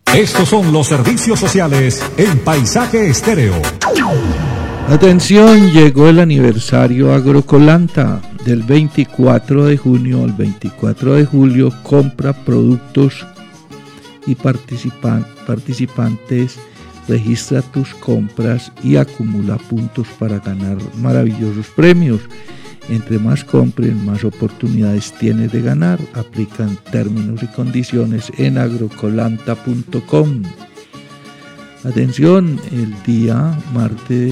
Estos son los servicios sociales en Paisaje Estéreo. Atención, llegó el aniversario Agrocolanta. Del 24 de junio al 24 de julio, compra productos y participantes, registra tus compras y acumula puntos para ganar maravillosos premios. Entre más compres, más oportunidades tienes de ganar. Aplican términos y condiciones en agrocolanta.com. Atención, el día martes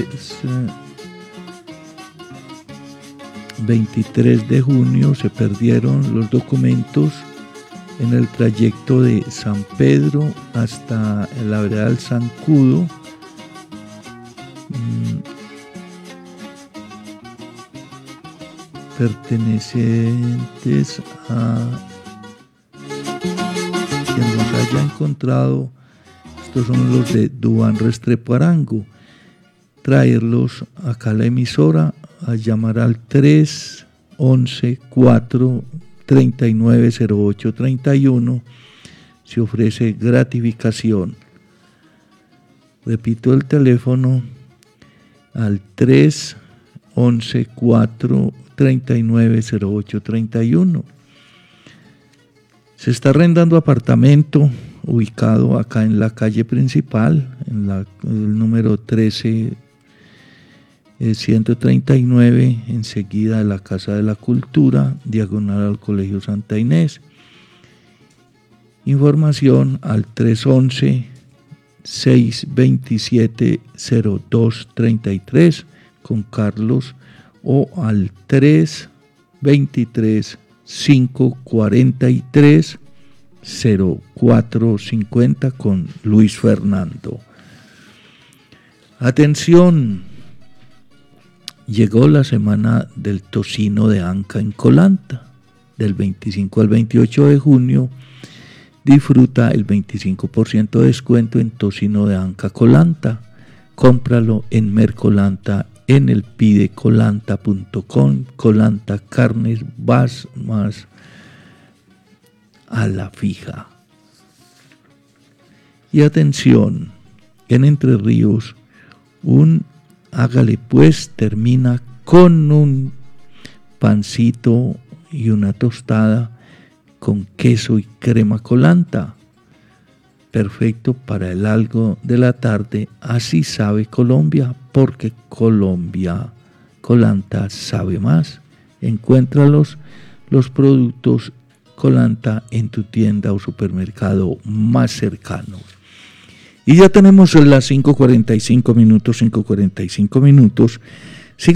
23 de junio se perdieron los documentos en el trayecto de San Pedro hasta la vereda del Zancudo. Pertenecientes a quien los haya encontrado. Estos son los de Duván Restrepo Arango. Traerlos acá a la emisora, a llamar al 311-439-0831. Se ofrece gratificación. Repito el teléfono al 311-439-0831. Se está arrendando apartamento ubicado acá en la calle principal, en el número 13139, enseguida de la Casa de la Cultura, diagonal al Colegio Santa Inés. Información al 311-627-0233 con Carlos, o al 323-543-0450 con Luis Fernando. Atención, llegó la semana del tocino de Anca en Colanta. Del 25 al 28 de junio disfruta el 25% de descuento en tocino de Anca Colanta. Cómpralo en Mercolanta, en el pidecolanta.com. Colanta Carnes, vas más a la fija. Y atención, en Entre Ríos, hágale pues, termina con un pancito y una tostada con queso y crema Colanta. Perfecto para el algo de la tarde. Así sabe Colombia, porque Colanta sabe más. Encuéntralos, los productos Colanta, en tu tienda o supermercado más cercano. Y ya tenemos las 5:45 minutos.